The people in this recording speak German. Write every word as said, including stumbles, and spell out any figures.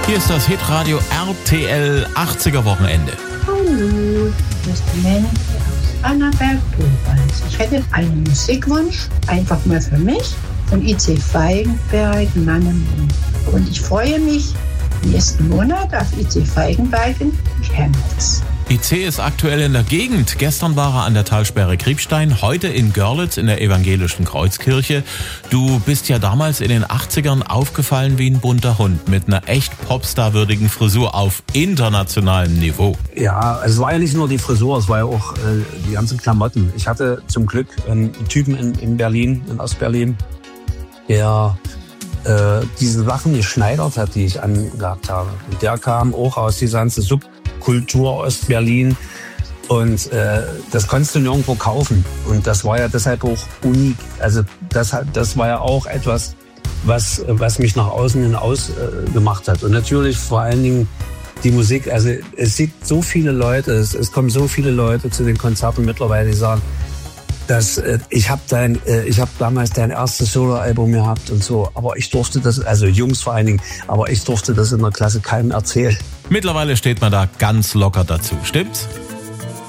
Hier ist das Hitradio R T L achtziger Wochenende. Hallo, das ist die Melanie aus Annaberg-Buchholz. Ich hätte einen Musikwunsch, einfach mal für mich, von I C Feigenberg, Mann im Mund. Und ich freue mich nächsten Monat auf I C Feigenberg in Chemnitz. I C ist aktuell in der Gegend. Gestern war er an der Talsperre Kriebstein, heute in Görlitz in der evangelischen Kreuzkirche. Du bist ja damals in den achtzigern aufgefallen wie ein bunter Hund mit einer echt Popstar-würdigen Frisur auf internationalem Niveau. Ja, also es war ja nicht nur die Frisur, es war ja auch äh, die ganzen Klamotten. Ich hatte zum Glück einen Typen in, in Berlin, in Ostberlin, der äh, diese Sachen geschneidert hat, die ich angehabt habe. Und der kam auch aus dieser ganzen Subkultur Ostberlin und äh, das konntest du nirgendwo kaufen. Und das war ja deshalb auch unik. Also das, das war ja auch etwas, was, was mich nach außen hin ausgemacht äh, hat. Und natürlich vor allen Dingen die Musik. Also es sieht so viele Leute, es, es kommen so viele Leute zu den Konzerten mittlerweile, die sagen, dass äh, ich habe dein, äh, ich habe damals dein erstes Soloalbum gehabt und so, aber ich durfte das, also Jungs vor allen Dingen, aber ich durfte das in der Klasse keinem erzählen. Mittlerweile steht man da ganz locker dazu, stimmt's?